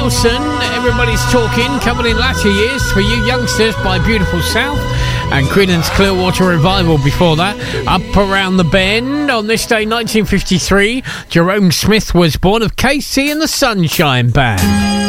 Wilson, Everybody's Talking, coming in latter years for you youngsters by Beautiful South, and Creedence Clearwater Revival before that. Up Around the Bend. On this day, 1953, Jerome Smith was born, of KC and the Sunshine Band.